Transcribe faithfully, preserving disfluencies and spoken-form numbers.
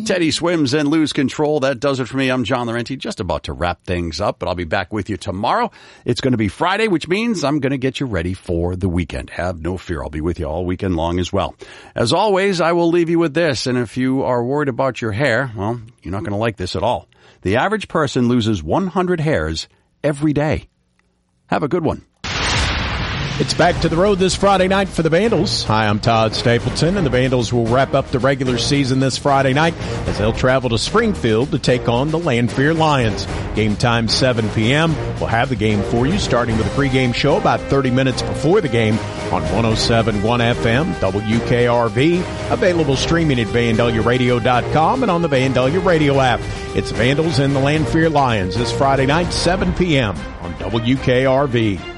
Teddy swims and lose control. That does it for me. I'm John Laurenti, just about to wrap things up, but I'll be back with you tomorrow. It's going to be Friday, which means I'm going to get you ready for the weekend. Have no fear. I'll be with you all weekend long as well. As always, I will leave you with this, and if you are worried about your hair, well, you're not going to like this at all. The average person loses one hundred hairs every day. Have a good one. It's back to the road this Friday night for the Vandals. Hi, I'm Todd Stapleton, and the Vandals will wrap up the regular season this Friday night as they'll travel to Springfield to take on the Lanphier Lions. Game time seven p.m. We'll have the game for you starting with a pregame show about thirty minutes before the game on one oh seven point one F M, W K R V, available streaming at Vandalia Radio dot com and on the Vandalia Radio app. It's Vandals and the Lanphier Lions this Friday night, seven p.m. on W K R V.